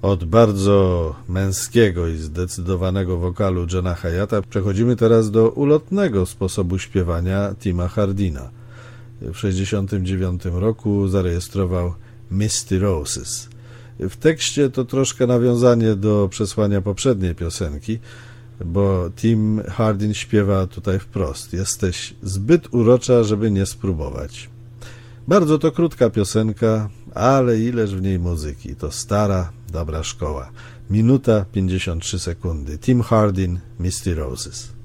Od bardzo męskiego i zdecydowanego wokalu Johna Hiatta przechodzimy teraz do ulotnego sposobu śpiewania Tima Hardina. W 1969 roku zarejestrował Misty Roses. W tekście to troszkę nawiązanie do przesłania poprzedniej piosenki, bo Tim Hardin śpiewa tutaj wprost: jesteś zbyt urocza, żeby nie spróbować. Bardzo to krótka piosenka, ale ileż w niej muzyki. To stara, dobra szkoła. Minuta 53 sekundy. Tim Hardin, Misty Roses.